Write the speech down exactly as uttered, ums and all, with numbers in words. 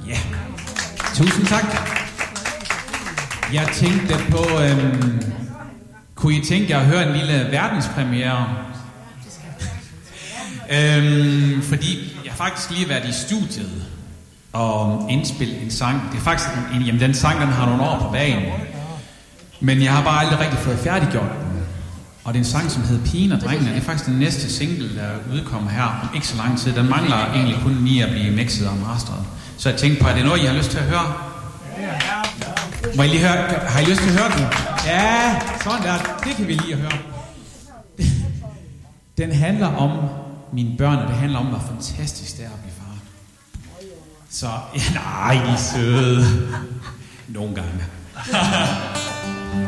Ja, tusind tak. Jeg tænkte på, øhm, kunne I tænke jer at høre en lille verdenspremiere? øhm, fordi jeg faktisk lige har været i studiet og indspillet en sang. Det er faktisk en, jamen den sang, den har nogle år på bagen. Men jeg har bare aldrig rigtig fået færdiggjort den. Og det er en sang, som hedder Pigen og Drengene. Det er faktisk den næste single, der udkommer her om ikke så lang tid. Den mangler egentlig kun lige at blive mixet og masteret. Så jeg tænkte på, at det er noget, I har lyst til at høre? Må I lige høre? Har I lyst til at høre den? Ja, sådan der. Det kan vi lige høre. Den handler om mine børn, og det handler om, hvor fantastisk det er at blive far. Så, ja, nej, de er søde. Nogle gange.